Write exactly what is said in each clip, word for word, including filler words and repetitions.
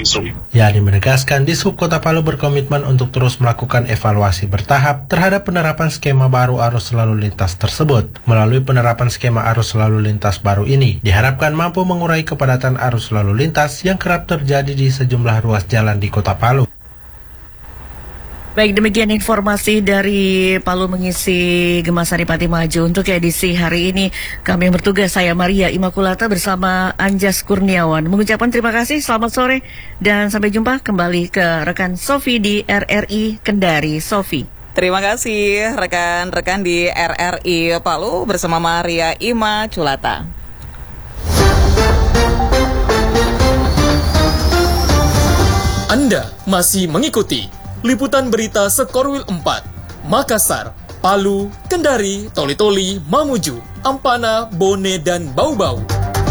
berlangsung. Yani menegaskan Dishub Kota Palu berkomitmen untuk terus melakukan evaluasi bertahap terhadap penerapan skema baru arus lalu lintas tersebut. Melalui penerapan skema arus lalu lintas baru ini, diharapkan mampu mengurai kepadatan arus lalu lintas yang kerap terjadi di sejumlah ruas jalan di Kota Palu. Baik, demikian informasi dari Palu mengisi Gema Sari Pati Maju. Untuk edisi hari ini, kami yang bertugas, saya Maria Imakulata bersama Anjas Kurniawan, mengucapkan terima kasih, selamat sore, dan sampai jumpa kembali ke rekan Sofi di R R I Kendari. Sofi. Terima kasih rekan-rekan di R R I Palu bersama Maria Imakulata. Anda masih mengikuti liputan berita Sekorwil empat, Makassar, Palu, Kendari, Toli-Toli, Mamuju, Ampana, Bone, dan Bau-Bau.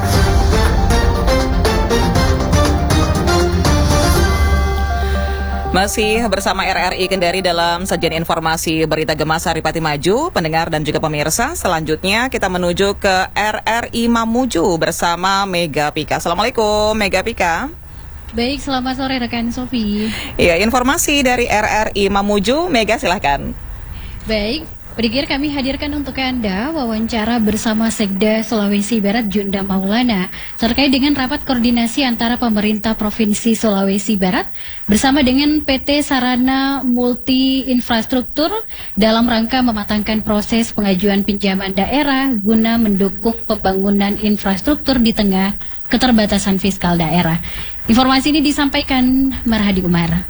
Masih bersama R R I Kendari dalam sajian informasi berita Gema Sari Pati Maju, pendengar dan juga pemirsa. Selanjutnya kita menuju ke R R I Mamuju bersama Mega Pika. Assalamualaikum Mega Pika. Baik, selamat sore rekan Sofi. Iya, informasi dari R R I Mamuju, Mega silahkan. Baik, berikir kami hadirkan untuk Anda wawancara bersama Sekda Sulawesi Barat Junda Maulana terkait dengan rapat koordinasi antara pemerintah Provinsi Sulawesi Barat bersama dengan P T Sarana Multi Infrastruktur dalam rangka mematangkan proses pengajuan pinjaman daerah guna mendukung pembangunan infrastruktur di tengah keterbatasan fiskal daerah. Informasi ini disampaikan Marhadi Umar.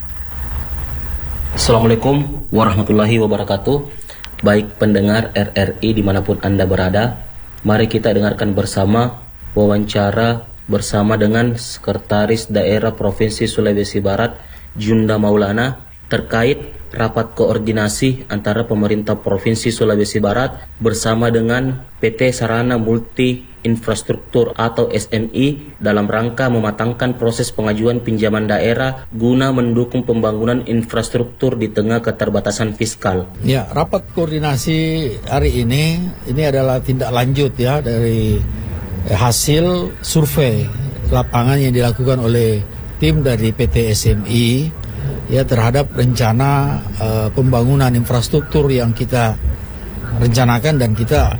Assalamualaikum warahmatullahi wabarakatuh. Baik pendengar R R I dimanapun Anda berada, mari kita dengarkan bersama wawancara bersama dengan Sekretaris Daerah Provinsi Sulawesi Barat Junda Maulana terkait rapat koordinasi antara pemerintah Provinsi Sulawesi Barat bersama dengan P T Sarana Multi Infrastruktur atau S M I dalam rangka mematangkan proses pengajuan pinjaman daerah guna mendukung pembangunan infrastruktur di tengah keterbatasan fiskal. Ya, rapat koordinasi hari ini ini adalah tindak lanjut ya dari hasil survei lapangan yang dilakukan oleh tim dari P T S M I ya terhadap rencana uh, pembangunan infrastruktur yang kita rencanakan dan kita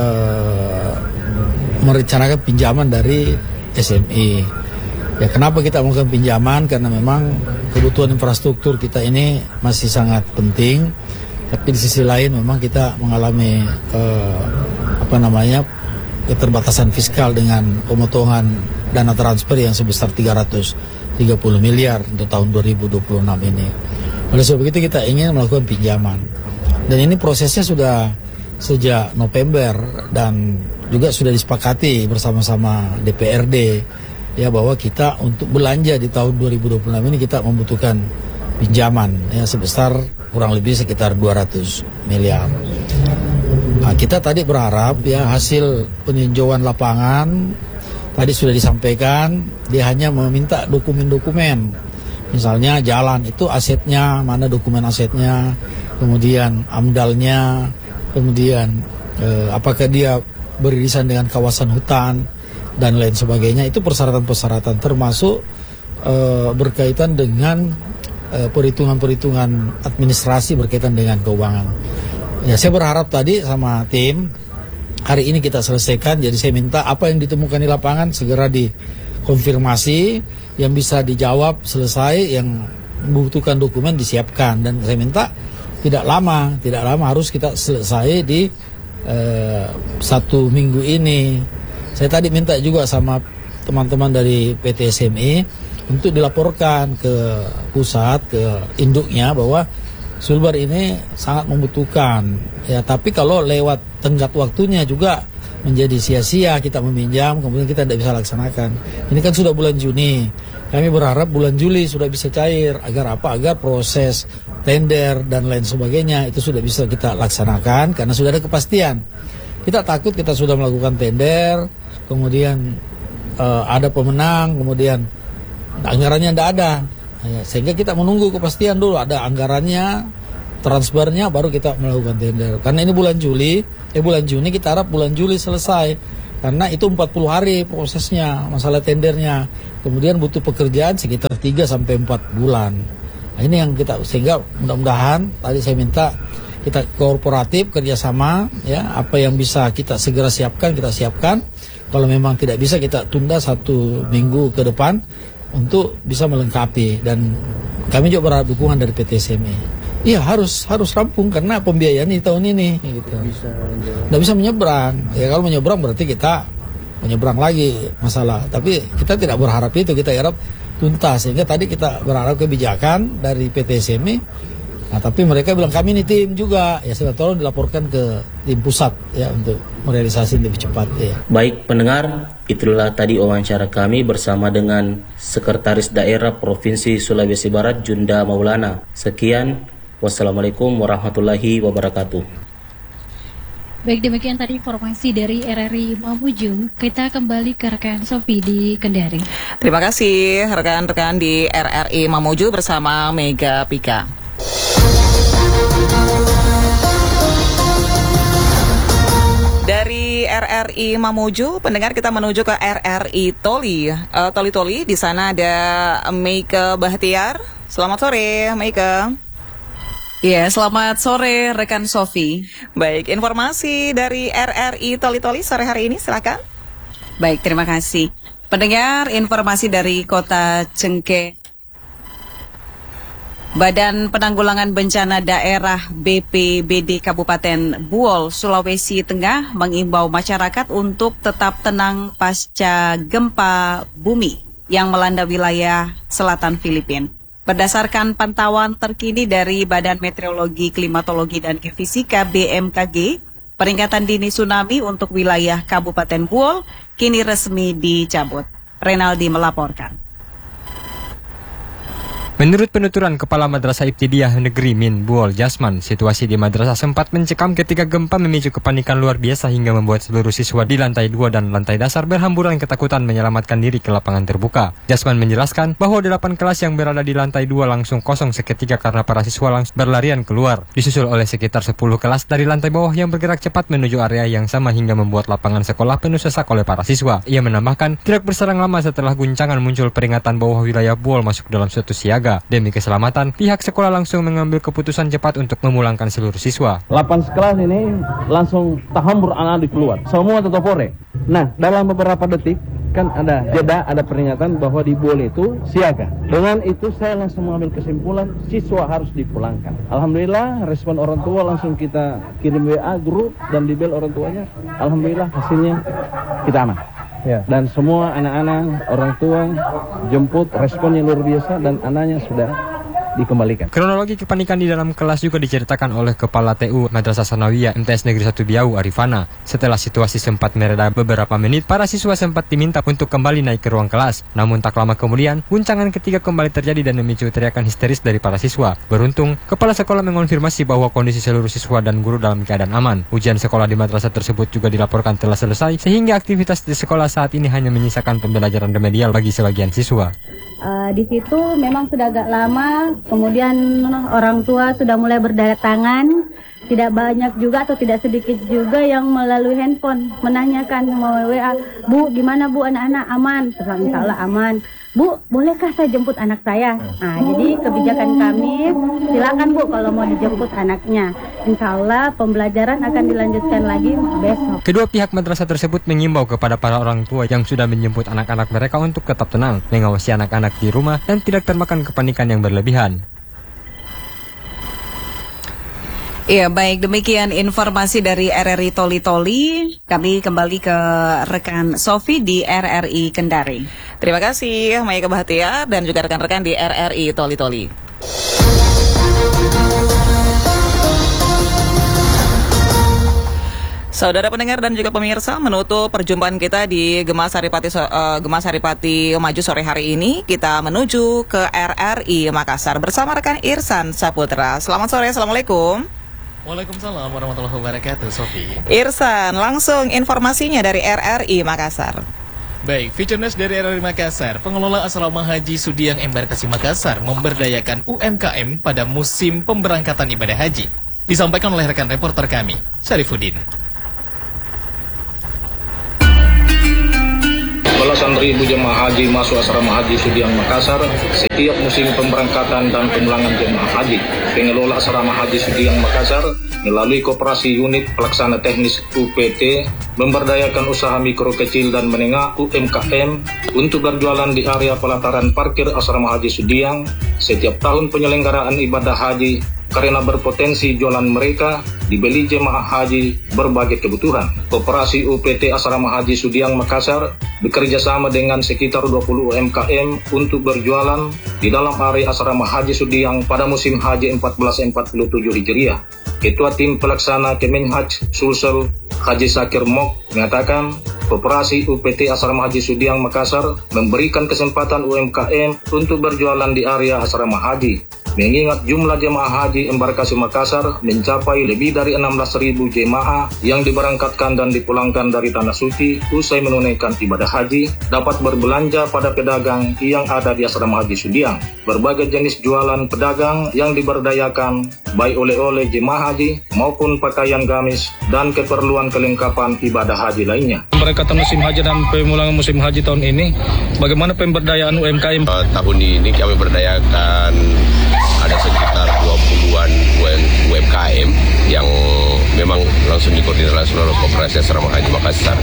uh, merencanakan pinjaman dari S M I. Ya, kenapa kita melakukan pinjaman? Karena memang kebutuhan infrastruktur kita ini masih sangat penting. Tapi di sisi lain memang kita mengalami eh, apa namanya keterbatasan fiskal dengan pemotongan dana transfer yang sebesar tiga ratus tiga puluh miliar untuk tahun dua ribu dua puluh enam ini. Oleh sebab itu kita ingin melakukan pinjaman. Dan ini prosesnya sudah sejak November dan juga sudah disepakati bersama-sama D P R D ya bahwa kita untuk belanja di tahun dua ribu dua puluh enam ini kita membutuhkan pinjaman ya sebesar kurang lebih sekitar dua ratus miliar. Nah, kita tadi berharap ya hasil peninjauan lapangan tadi sudah disampaikan, dia hanya meminta dokumen-dokumen. Misalnya jalan itu asetnya, mana dokumen asetnya, kemudian amdalnya, kemudian eh, apakah dia beririsan dengan kawasan hutan dan lain sebagainya. Itu persyaratan-persyaratan termasuk e, berkaitan dengan e, perhitungan-perhitungan administrasi berkaitan dengan keuangan. Ya, saya berharap tadi sama tim hari ini kita selesaikan. Jadi saya minta apa yang ditemukan di lapangan segera dikonfirmasi, yang bisa dijawab selesai, yang membutuhkan dokumen disiapkan. Dan saya minta tidak lama, tidak lama harus kita selesai di Uh, satu minggu ini. Saya tadi minta juga sama teman-teman dari P T S M I untuk dilaporkan ke pusat, ke induknya bahwa Sulbar ini sangat membutuhkan ya, tapi kalau lewat tenggat waktunya juga menjadi sia-sia kita meminjam kemudian kita tidak bisa laksanakan. Ini kan sudah bulan Juni, kami berharap bulan Juli sudah bisa cair agar apa? Agar proses tender dan lain sebagainya itu sudah bisa kita laksanakan karena sudah ada kepastian. Kita takut kita sudah melakukan tender, kemudian uh, ada pemenang, kemudian anggarannya tidak ada, ya, sehingga kita menunggu kepastian dulu ada anggarannya, transfernya, baru kita melakukan tender. Karena ini bulan Juli, eh bulan Juni kita harap bulan Juli selesai. Karena itu empat puluh hari prosesnya, masalah tendernya. Kemudian butuh pekerjaan sekitar tiga sampai empat bulan. Nah, ini yang kita, sehingga mudah-mudahan tadi saya minta kita kooperatif kerjasama, ya, apa yang bisa kita segera siapkan kita siapkan. Kalau memang tidak bisa kita tunda satu minggu ke depan untuk bisa melengkapi, dan kami juga berharap dukungan dari P T S M E. Iya, harus harus rampung karena pembiayaan di tahun ini gitu. Nggak bisa menyeberang. Ya kalau menyeberang berarti kita menyeberang lagi masalah. Tapi kita tidak berharap itu, kita harap tuntas. Sehingga tadi kita berharap kebijakan dari P T S M E. Nah, tapi mereka bilang kami ini tim juga. Ya sudah, tolong dilaporkan ke tim pusat ya untuk merealisasi lebih cepat ya. Baik pendengar, itulah tadi wawancara kami bersama dengan Sekretaris Daerah Provinsi Sulawesi Barat Junda Maulana. Sekian. Wassalamualaikum warahmatullahi wabarakatuh. Baik, demikian tadi informasi dari R R I Mamuju. Kita kembali ke rekan Sofi di Kendari. Terima kasih rekan-rekan di R R I Mamuju bersama Mega Pika. Dari R R I Mamuju, pendengar, kita menuju ke R R I Toli. Uh, Toli-Toli, di sana ada Meike Bahtiar. Selamat sore, Meike. Ya, selamat sore rekan Sofi. Baik, informasi dari R R I Toli-Toli sore hari ini, silakan. Baik, terima kasih. Pendengar, informasi dari Kota Cengke. Badan Penanggulangan Bencana Daerah B P B D Kabupaten Buol, Sulawesi Tengah mengimbau masyarakat untuk tetap tenang pasca gempa bumi yang melanda wilayah selatan Filipina. Berdasarkan pantauan terkini dari Badan Meteorologi, Klimatologi, dan Geofisika B M K G, peringatan dini tsunami untuk wilayah Kabupaten Buol kini resmi dicabut. Renaldi melaporkan. Menurut penuturan Kepala Madrasah Ibtidaiyah Negeri Min Buol Jasman, situasi di madrasah sempat mencekam ketika gempa memicu kepanikan luar biasa hingga membuat seluruh siswa di lantai dua dan lantai dasar berhamburan ketakutan menyelamatkan diri ke lapangan terbuka. Jasman menjelaskan bahwa delapan kelas yang berada di lantai dua langsung kosong seketika karena para siswa langsung berlarian keluar, disusul oleh sekitar sepuluh kelas dari lantai bawah yang bergerak cepat menuju area yang sama hingga membuat lapangan sekolah penuh sesak oleh para siswa. Ia menambahkan, tidak berserang lama setelah guncangan muncul peringatan bahwa wilayah Buol masuk dalam suatu siaga. Demi keselamatan, pihak sekolah langsung mengambil keputusan cepat untuk memulangkan seluruh siswa. delapan kelas ini langsung tahambur anak-anak keluar. Semua tetap sore. Nah, dalam beberapa detik kan ada jeda, ada peringatan bahwa di Buol itu siaga. Dengan itu saya langsung mengambil kesimpulan siswa harus dipulangkan. Alhamdulillah respon orang tua langsung kita kirim W A grup dan di bel orang tuanya. Alhamdulillah hasilnya kita aman. Ya. Dan semua anak-anak, orang tua jemput, responnya luar biasa dan anaknya sudah dikembalikan. Kronologi kepanikan di dalam kelas juga diceritakan oleh Kepala T U Madrasah Sanawiyah M T S Negeri satu Biau, Arifana. Setelah situasi sempat mereda beberapa menit, para siswa sempat diminta untuk kembali naik ke ruang kelas. Namun tak lama kemudian, guncangan ketiga kembali terjadi dan memicu teriakan histeris dari para siswa. Beruntung, Kepala Sekolah mengonfirmasi bahwa kondisi seluruh siswa dan guru dalam keadaan aman. Ujian sekolah di madrasah tersebut juga dilaporkan telah selesai, sehingga aktivitas di sekolah saat ini hanya menyisakan pembelajaran remedial bagi sebagian siswa. Uh, di situ memang sudah agak lama, kemudian orang tua sudah mulai berdatangan, tidak banyak juga atau tidak sedikit juga yang melalui handphone menanyakan mau W A, Bu, gimana Bu anak-anak aman? Setelah insya Allah aman. Bu, bolehkah saya jemput anak saya? Nah, jadi kebijakan kami, silakan Bu kalau mau dijemput anaknya. Insya Allah pembelajaran akan dilanjutkan lagi besok. Kedua pihak madrasah tersebut mengimbau kepada para orang tua yang sudah menjemput anak-anak mereka untuk tetap tenang, mengawasi anak-anak di rumah dan tidak termakan kepanikan yang berlebihan. Ya, baik, demikian informasi dari R R I Toli-Toli. Kami kembali ke rekan Sofi di R R I Kendari. Terima kasih Meike Bahtiar dan juga rekan-rekan di R R I Toli-Toli. Saudara pendengar dan juga pemirsa, menutup perjumpaan kita di Gema Saripati uh, Gema Saripati Maju sore hari ini, kita menuju ke R R I Makassar bersama rekan Irsan Saputra. Selamat sore, Assalamualaikum. Waalaikumsalam warahmatullahi wabarakatuh, Sofi. Irsan, langsung informasinya dari R R I Makassar. Baik, Feature News dari R R I Makassar. Pengelola Asrama Haji Sudiang Embarkasi Makassar memberdayakan U M K M pada musim pemberangkatan ibadah haji. Disampaikan oleh rekan reporter kami, Syarifuddin. Belasan ribu jemaah haji masuk asrama haji Sudiang Makassar setiap musim pemberangkatan dan pemulangan jemaah haji. Pengelola asrama haji Sudiang Makassar melalui Koperasi Unit Pelaksana Teknis U P T memberdayakan usaha mikro kecil dan menengah U M K M untuk berjualan di area pelataran parkir asrama haji Sudiang setiap tahun penyelenggaraan ibadah haji karena berpotensi jualan mereka dibeli jemaah haji berbagai kebutuhan. Koperasi U P T Asrama Haji Sudiang Makassar bekerja sama dengan sekitar dua puluh U M K M untuk berjualan di dalam area Asrama Haji Sudiang pada musim Haji seribu empat ratus empat puluh tujuh Hijriah. Ketua Tim Pelaksana Kemenhaj Sulsel Haji Sakir Mok mengatakan Koperasi U P T Asrama Haji Sudiang Makassar memberikan kesempatan U M K M untuk berjualan di area asrama haji. Mengingat jumlah jemaah haji embarkasi Makassar mencapai lebih dari enam belas ribu jemaah yang diberangkatkan dan dipulangkan dari Tanah Suci usai menunaikan ibadah haji, dapat berbelanja pada pedagang yang ada di asrama haji Sudiang. Berbagai jenis jualan pedagang yang diberdayakan, baik oleh-oleh jemaah haji maupun pakaian gamis dan keperluan kelengkapan ibadah haji lainnya. Pemberangkatan musim haji dan pemulangan musim haji tahun ini, bagaimana pemberdayaan U M K M? Uh, tahun ini kami berdayakan ada sekitar dua puluhan U M K M yang memang langsung dikoordinasi oleh Koperasi Asrama Haji Makassar.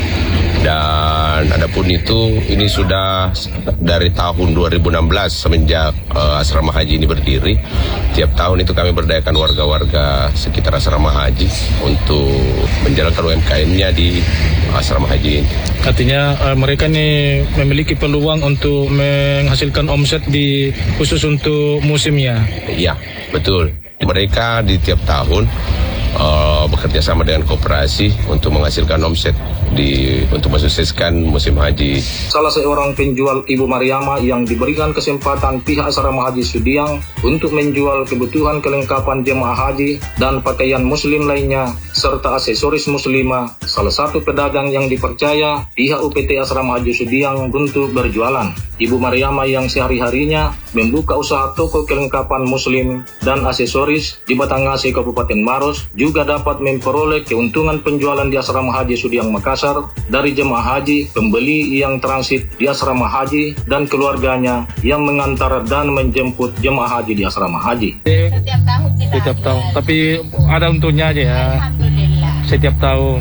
Dan adapun itu, ini sudah dari tahun dua ribu enam belas semenjak uh, asrama haji ini berdiri. Tiap tahun itu kami berdayakan warga-warga sekitar asrama haji untuk menjalankan U M K M-nya di asrama haji ini. Artinya uh, mereka nih memiliki peluang untuk menghasilkan omset di khusus untuk musimnya. Iya, betul. Mereka di tiap tahun uh, bekerja sama dengan koperasi untuk menghasilkan omset di untuk mensukseskan musim haji. Salah seorang penjual Ibu Mariama yang diberikan kesempatan pihak asrama haji Sudiang untuk menjual kebutuhan kelengkapan jemaah haji dan pakaian muslim lainnya serta aksesoris muslimah, salah satu pedagang yang dipercaya pihak U P T Asrama Haji Sudiang untuk berjualan. Ibu Mariama yang sehari-harinya membuka usaha toko kelengkapan muslim dan aksesoris di Batangasih, Kabupaten Maros, juga dapat memperoleh keuntungan penjualan di Asrama Haji Sudiang Makassar dari jemaah haji, pembeli yang transit di asrama haji, dan keluarganya yang mengantar dan menjemput jemaah haji di asrama haji. Setiap tahun kita Setiap tahun, tapi ada untungnya aja ya. Alhamdulillah. Setiap tahun.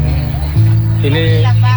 Hmm. Ini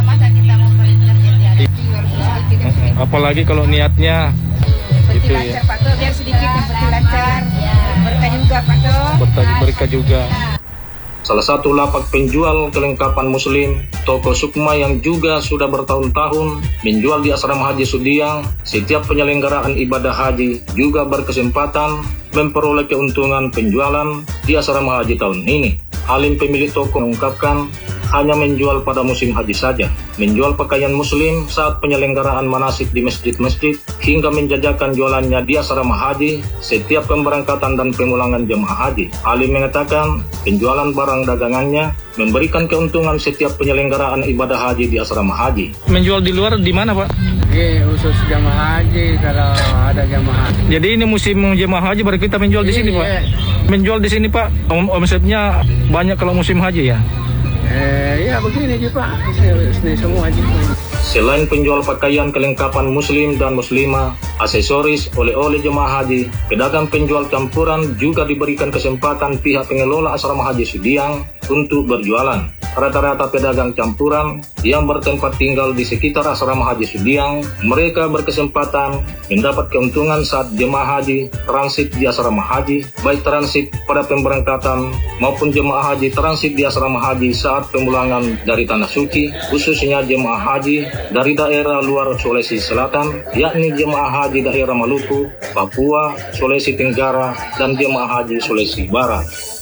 apalagi kalau niatnya itu ya. Pak Toh, biar sedikit yang penting lancar. Berkah juga Pak Toh. Berkah berkah juga. Salah satu lapak penjual kelengkapan muslim, toko Sukma yang juga sudah bertahun-tahun menjual di asrama haji Sudiang, setiap penyelenggaraan ibadah haji juga berkesempatan memperoleh keuntungan penjualan di asrama haji tahun ini. Halim pemilik toko mengungkapkan hanya menjual pada musim haji saja, menjual pakaian muslim saat penyelenggaraan manasik di masjid-masjid, hingga menjajakan jualannya di asrama haji setiap pemberangkatan dan pemulangan jemaah haji. Halim mengatakan penjualan barang dagangannya memberikan keuntungan setiap penyelenggaraan ibadah haji di asrama haji. Menjual di luar di mana, Pak? Di khusus jemaah haji, kalau ada jemaah haji. Jadi ini musim jemaah haji baru kita menjual di sini, Pak? Menjual di sini, Pak, om omsetnya banyak kalau musim haji ya? Eh, ya begini aja Pak, ini semua aja. Selain penjual pakaian kelengkapan muslim dan muslimah, aksesoris, oleh-oleh jemaah haji, pedagang penjual campuran juga diberikan kesempatan pihak pengelola asrama haji Sudiang untuk berjualan. Rata-rata pedagang campuran yang bertempat tinggal di sekitar asrama haji Sudiang, mereka berkesempatan mendapat keuntungan saat jemaah haji transit di asrama haji, baik transit pada pemberangkatan maupun jemaah haji transit di asrama haji saat pemulangan dari Tanah Suci, khususnya jemaah haji dari daerah luar Sulawesi Selatan, yakni jemaah haji daerah Maluku, Papua, Sulawesi Tenggara, dan jemaah haji Sulawesi Barat.